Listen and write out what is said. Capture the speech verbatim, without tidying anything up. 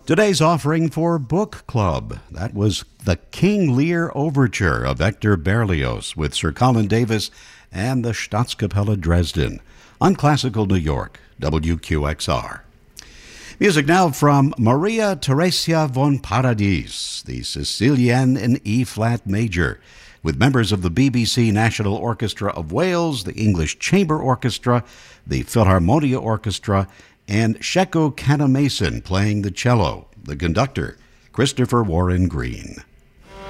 Today's offering for Book Club. That was the King Lear Overture of Hector Berlioz with Sir Colin Davis and the Staatskapelle Dresden on Classical New York, W Q X R. Music now from Maria Theresia von Paradis, the Sicilienne in E-flat major, with members of the B B C National Orchestra of Wales, the English Chamber Orchestra, the Philharmonia Orchestra, and Sheko Kannamason playing the cello, the conductor, Christopher Warren Green.